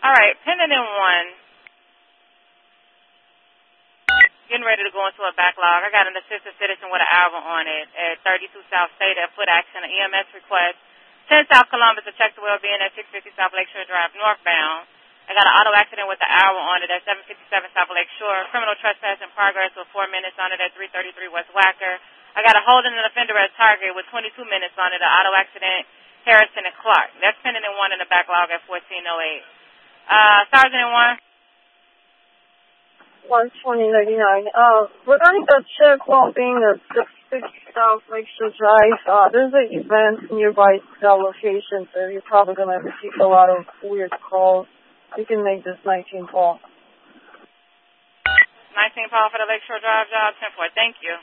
All right, pending in one. Getting ready to go into a backlog. I got an assistant citizen with an hour on it at 32 South State at foot action, an EMS request. 10 South Columbus, a check the well-being at 650 South Lakeshore Drive northbound. I got an auto accident with an hour on it at 757 South Lakeshore. Criminal trespass in progress with 4 minutes on it at 333 West Wacker. I got a holding an offender at Target with 22 minutes on it, an auto accident, Harrison and Clark. That's pending in one in the backlog at 1408. Sergeant in one. 12099. Regarding the check well-being at 660 South Lakeshore Drive, there's an event nearby that location, so you're probably going to receive a lot of weird calls. You can make this 19 call. 19 call for the Lakeshore Drive job, 10-4. Thank you.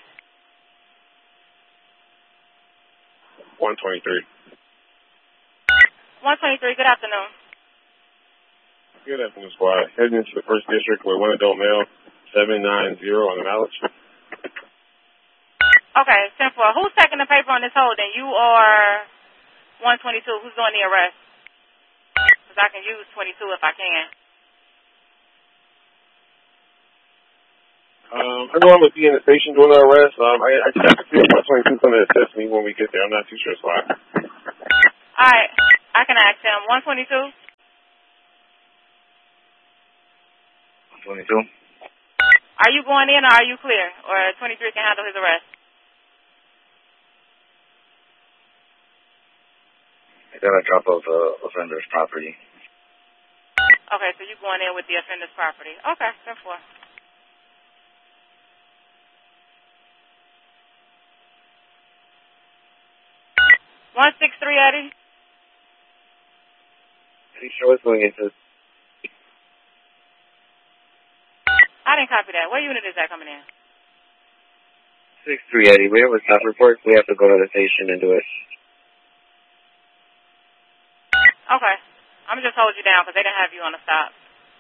123. 123, good afternoon. Good afternoon, squad. Heading into the first district with one adult male, 790 on the mileage. Okay, 10-4. Who's taking the paper on this holding? You or 122? Who's doing the arrest? Because I can use 22 if I can. Everyone would be in the station doing the arrest. I just have to see if 122 is going to assist me when we get there. I'm not too sure, squad. All right, I can ask him. 122? 22. Are you going in or are you clear? Or 23 can handle his arrest? I got a drop of offender's property. Okay, so you're going in with the offender's property. Okay, 10-4. One 163, Eddie. Pretty sure what's going into. I didn't copy that. What unit is that coming in? 6-3, Eddie. We have a stop report. We have to go to the station and do it. Okay. I'm going to just hold you down because they didn't have you on the stop.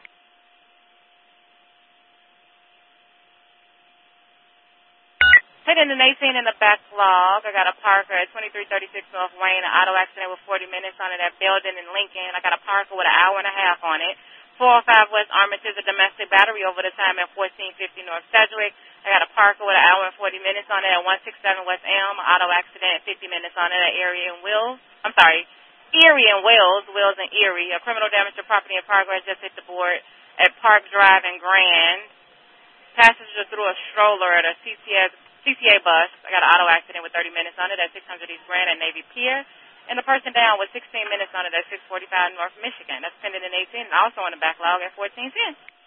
Hitting an 18 in the backlog. I got a Parker at 2336 North Wayne, an auto accident with 40 minutes on it at Belden in Lincoln. I got a Parker with an hour and a half on it. 405 West Armitage, a domestic battery over the time at 1450 North Sedgwick. I got a Parker with an hour and 40 minutes on it at 167 West Elm, auto accident, 50 minutes on it at Erie and Wells and Erie. A criminal damage to property in progress just hit the board at Park Drive and Grand. Passenger threw a stroller at a CCA bus. I got an auto accident with 30 minutes on it at 600 East Grand at Navy Pier. And the person down with 16 minutes on it at 645 North Michigan. That's pending in 18 and also on the backlog at 1410.